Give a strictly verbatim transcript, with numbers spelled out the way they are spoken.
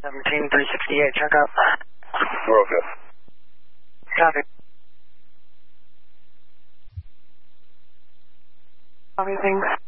seventeen three sixty-eight, check out. We're okay. Copy. Copy, thanks.